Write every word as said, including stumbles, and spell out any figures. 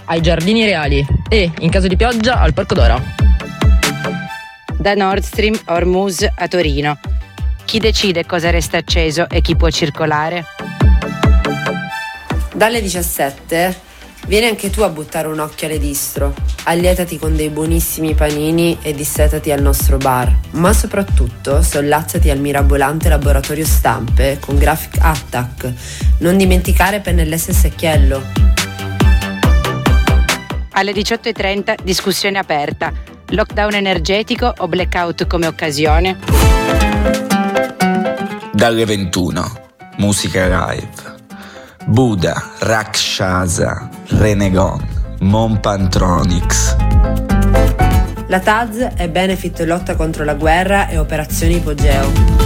ai Giardini Reali e, in caso di pioggia, al Parco Dora. Da Nord Stream Hormuz a Torino. Chi decide cosa resta acceso e chi può circolare? Dalle diciassette vieni anche tu a buttare un occhio all'Edistro, allietati con dei buonissimi panini e dissetati al nostro bar, ma soprattutto sollazzati al mirabolante laboratorio stampe con Graphic Attack. Non dimenticare pennellesse e secchiello. Alle diciotto e trenta discussione aperta. Lockdown energetico o blackout come occasione? Dalle ventuno musica live. Buddha, Rakshasa, Renegon, Monpantronics. La T A Z è Benefit lotta contro la guerra e operazione Ipogeo.